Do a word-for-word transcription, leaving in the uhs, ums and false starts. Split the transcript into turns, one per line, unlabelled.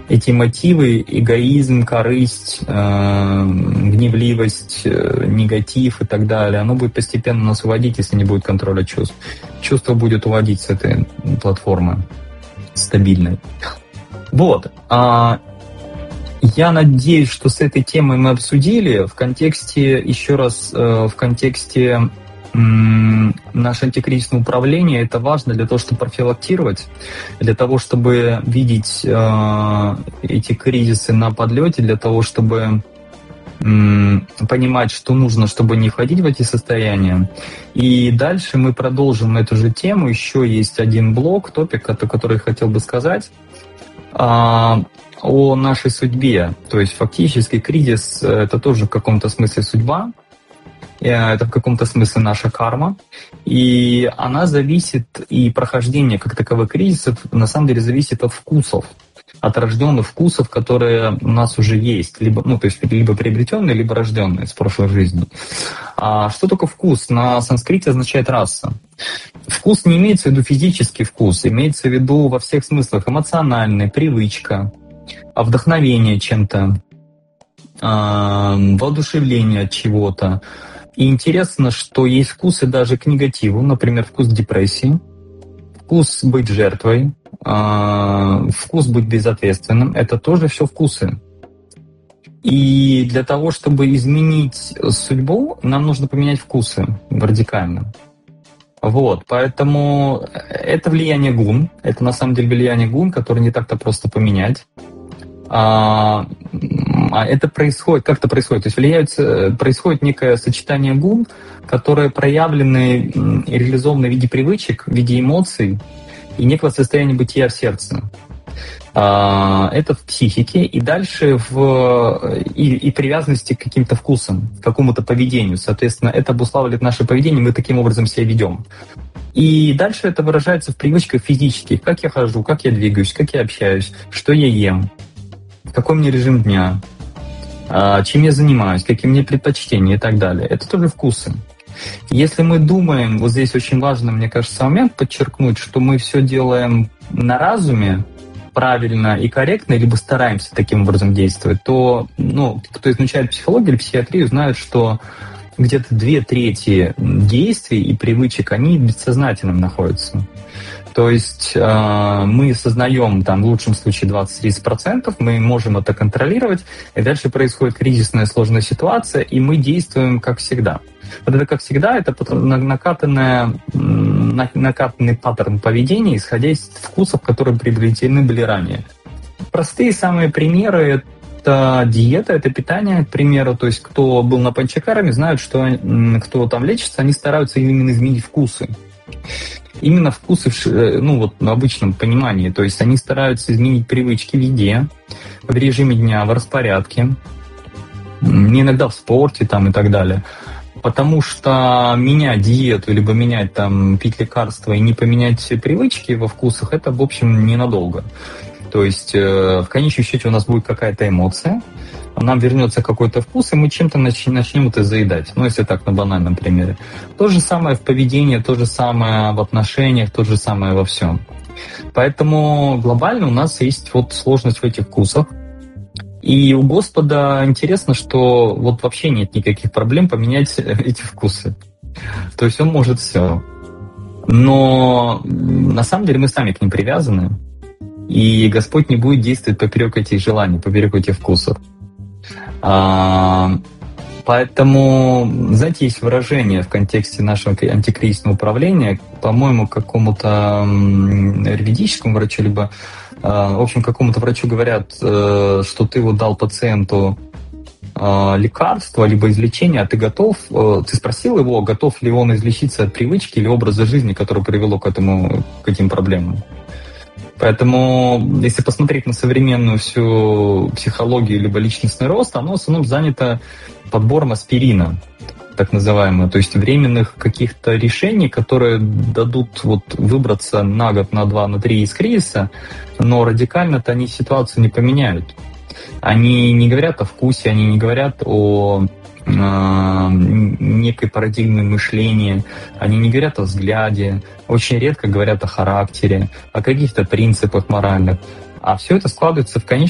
эти мотивы, эгоизм, корысть, э, гневливость, э, негатив и так далее, оно будет постепенно нас уводить, если не будет контроля чувств. Чувство будет уводить с этой платформы стабильной. Вот. А я надеюсь, что с этой темой мы обсудили в контексте, еще раз, э, в контексте наше антикризисное управление — это важно для того, чтобы профилактировать, для того, чтобы видеть э, эти кризисы на подлете, для того, чтобы э, понимать, что нужно, чтобы не входить в эти состояния. И дальше мы продолжим эту же тему. Еще есть один блок, топик, который я хотел бы сказать, э, о нашей судьбе. То есть фактически кризис — это тоже в каком-то смысле судьба. Это в каком-то смысле наша карма, и она зависит, и прохождение как таковых кризисов на самом деле зависит от вкусов, от рожденных вкусов, которые у нас уже есть, либо, ну, то есть либо приобретенные, либо рожденные с прошлой жизни. А что такое вкус? На санскрите означает раса. Вкус не имеется в виду физический вкус, имеется в виду во всех смыслах: эмоциональный, привычка, вдохновение чем-то, воодушевление от чего-то. И интересно, что есть вкусы даже к негативу, например, вкус к депрессии, вкус быть жертвой, вкус быть безответственным. Это тоже все вкусы. И для того, чтобы изменить судьбу, нам нужно поменять вкусы радикально. Вот, поэтому это влияние гун, это на самом деле влияние гун, которое не так-то просто поменять. А это происходит, как это происходит? То есть влияет, происходит некое сочетание гун, которые проявлены и реализованы в виде привычек, в виде эмоций и некого состояния бытия в сердце. Это в психике, и дальше в и, и привязанности к каким-то вкусам, к какому-то поведению. Соответственно, это обуславливает наше поведение, мы таким образом себя ведем. И дальше это выражается в привычках физических: как я хожу, как я двигаюсь, как я общаюсь, что я ем, какой мне режим дня, чем я занимаюсь, какие мне предпочтения и так далее. Это тоже вкусы. Если мы думаем, вот здесь очень важно, мне кажется, момент подчеркнуть, что мы все делаем на разуме, правильно и корректно, либо стараемся таким образом действовать, то, ну, кто изучает психологию или психиатрию, знает, что где-то две трети действий и привычек, они в бессознательном находятся. То есть э, мы сознаем там в лучшем случае двадцать-тридцать процентов, мы можем это контролировать, и дальше происходит кризисная сложная ситуация, и мы действуем как всегда. Вот это как всегда, это накатанная, накатанный паттерн поведения, исходя из вкусов, которые приобретены были ранее. Простые самые примеры — это диета, это питание, к примеру. То есть кто был на панчакараме, знают, что кто там лечится, они стараются именно изменить вкусы. Именно вкусы, ну вот в обычном понимании, то есть они стараются изменить привычки в еде, в режиме дня, в распорядке, иногда в спорте там и так далее. Потому что менять диету, либо менять там, пить лекарства и не поменять привычки во вкусах, это, в общем, ненадолго. То есть в конечном счете у нас будет какая-то эмоция, нам вернется какой-то вкус, и мы чем-то начнем это заедать. Ну, если так, на банальном примере. То же самое в поведении, то же самое в отношениях, то же самое во всем. Поэтому глобально у нас есть вот сложность в этих вкусах. И у Господа интересно, что вот вообще нет никаких проблем поменять эти вкусы. То есть он может все. Но на самом деле мы сами к ним привязаны. И Господь не будет действовать поперек этих желаний, поперек этих вкусов. А, поэтому, знаете, есть выражение в контексте нашего антикризисного управления, по-моему, какому-то аюрведическому врачу, либо, в общем, какому-то врачу говорят, что ты вот дал пациенту лекарство, либо излечение, а ты готов, ты спросил его, готов ли он излечиться от привычки или образа жизни, которое привело к этому, к этим проблемам. Поэтому, если посмотреть на современную всю психологию либо личностный рост, оно в основном занято подбором аспирина, так называемого, то есть временных каких-то решений, которые дадут вот выбраться на год, на два, на три из кризиса, но радикально-то они ситуацию не поменяют. Они не говорят о вкусе, они не говорят о некой парадигме мышления, они не говорят о взгляде, очень редко говорят о характере, о каких-то принципах моральных. А все это складывается в конечном